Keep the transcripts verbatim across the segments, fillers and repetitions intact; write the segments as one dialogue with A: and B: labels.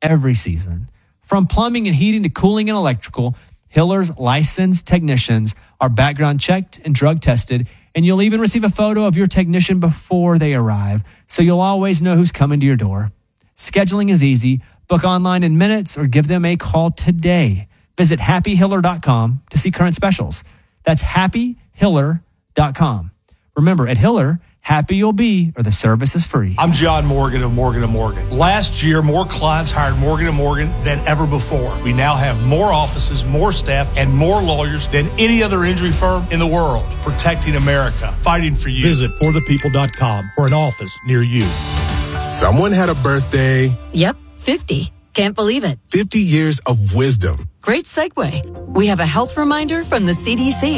A: every season. From plumbing and heating to cooling and electrical, Hiller's licensed technicians are background checked and drug tested, and you'll even receive a photo of your technician before they arrive, so you'll always know who's coming to your door. Scheduling is easy. Book online in minutes or give them a call today. Visit happy hiller dot com to see current specials. That's happy hiller dot com. Remember, at Hiller, happy you'll be or the service is free.
B: I'm John Morgan of Morgan and Morgan. Last year, more clients hired Morgan and Morgan than ever before. We now have more offices, more staff, and more lawyers than any other injury firm in the world. Protecting America, fighting for you.
C: Visit for the people dot com for an office near you.
D: Someone had a birthday.
E: Yep, fifty. Can't believe it.
D: fifty years of wisdom.
E: Great segue. We have a health reminder from the C D C.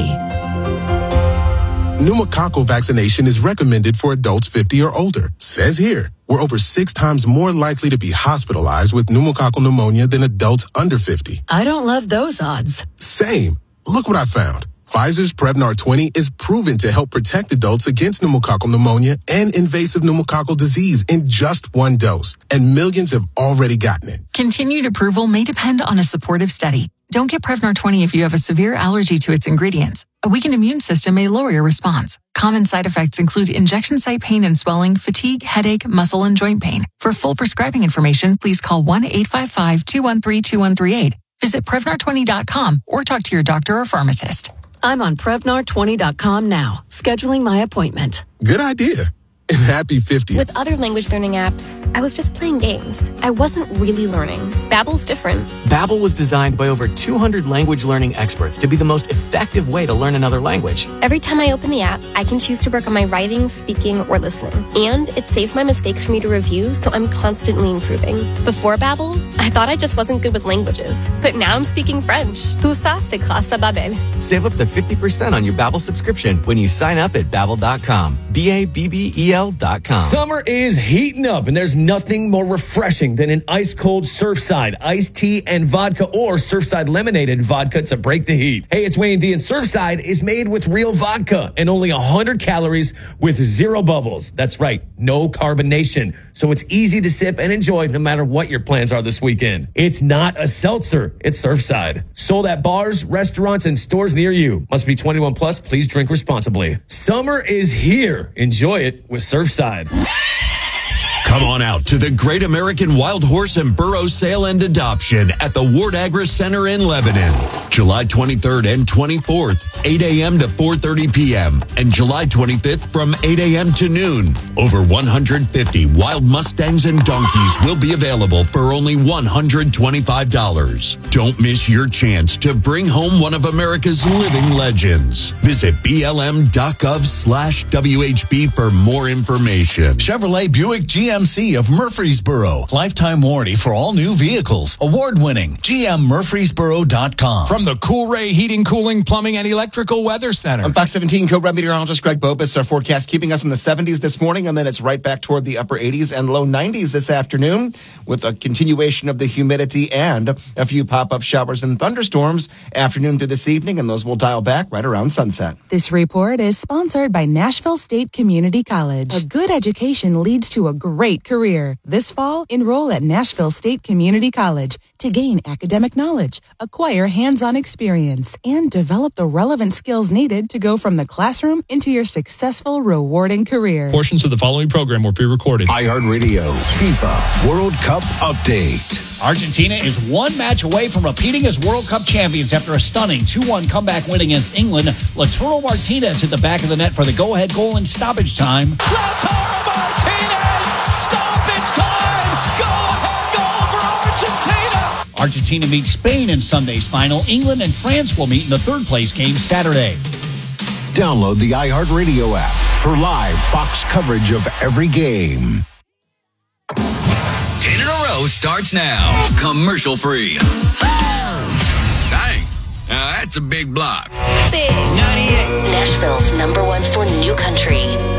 D: Pneumococcal vaccination is recommended for adults fifty or older. Says here, we're over six times more likely to be hospitalized with pneumococcal pneumonia than adults under fifty.
E: I don't love those odds.
D: Same. Look what I found. Pfizer's Prevnar twenty is proven to help protect adults against pneumococcal pneumonia and invasive pneumococcal disease in just one dose. And millions have already gotten it.
F: Continued approval may depend on a supportive study. Don't get Prevnar twenty if you have a severe allergy to its ingredients. A weakened immune system may lower your response. Common side effects include injection site pain and swelling, fatigue, headache, muscle, and joint pain. For full prescribing information, please call one eight five five, two one three, two one three eight. Visit Prevnar twenty dot com or talk to your doctor or pharmacist.
E: I'm on Prevnar twenty dot com now, scheduling my appointment.
D: Good idea. And happy fiftieth.
G: With other language learning apps, I was just playing games. I wasn't really learning. Babbel's different.
H: Babbel was designed by over two hundred language learning experts to be the most effective way to learn another language.
G: Every time I open the app, I can choose to work on my writing, speaking, or listening. And it saves my mistakes for me to review, so I'm constantly improving. Before Babbel, I thought I just wasn't good with languages. But now I'm speaking French. Tout ça, c'est grâce à Babbel.
H: Save up to fifty percent on your Babbel subscription when you sign up at babbel dot com. B A B B E L dot com.
I: Summer is heating up, and there's nothing more refreshing than an ice-cold Surfside iced tea and vodka, or Surfside lemonade and vodka to break the heat. Hey, it's Wayne D, and Surfside is made with real vodka and only one hundred calories with zero bubbles. That's right, no carbonation. So it's easy to sip and enjoy no matter what your plans are this weekend. It's not a seltzer, it's Surfside. Sold at bars, restaurants, and stores near you. Must be twenty-one plus. Please drink responsibly. Summer is here. Enjoy it with Surfside.
J: Come on out to the Great American Wild Horse and Burro Sale and Adoption at the Ward Agri Center in Lebanon. July twenty-third and twenty-fourth, eight a.m. to four thirty p.m. and July twenty-fifth from eight a.m. to noon. Over one hundred fifty wild Mustangs and donkeys will be available for only one hundred twenty-five dollars. Don't miss your chance to bring home one of America's living legends. Visit B L M dot gov slash W H B for more information.
K: Chevrolet Buick G M C of Murfreesboro. Lifetime warranty for all new vehicles. Award-winning. G M Murfreesboro dot com.
L: From the Coolray Heating, Cooling, Plumbing, and Electrical Weather Center.
M: On Fox seventeen, co-rep meteorologist Greg Bopus. Our forecast keeping us in the seventies this morning, and then it's right back toward the upper eighties and low nineties this afternoon, with a continuation of the humidity and a few pop-up showers and thunderstorms afternoon through this evening, and those will dial back right around sunset.
N: This report is sponsored by Nashville State Community College. A good education leads to a great career. This fall, enroll at Nashville State Community College to gain academic knowledge, acquire hands-on experience, and develop the relevant skills needed to go from the classroom into your successful, rewarding career.
O: Portions of the following program were pre-recorded.
P: iHeartRadio FIFA World Cup Update.
Q: Argentina is one match away from repeating as World Cup champions after a stunning two one comeback win against England. Lautaro Martinez hit the back of the net for the go-ahead goal in stoppage time.
R: Lautaro Martinez! Stoppage time! Go-ahead goal for Argentina!
Q: Argentina meets Spain in Sunday's final. England and France will meet in the third-place game Saturday.
P: Download the iHeartRadio app for live Fox coverage of every game.
S: ten in a row starts now. Commercial free. Dang. Now that's a big block.
T: Big ninety-eight. Nashville's number one for new country.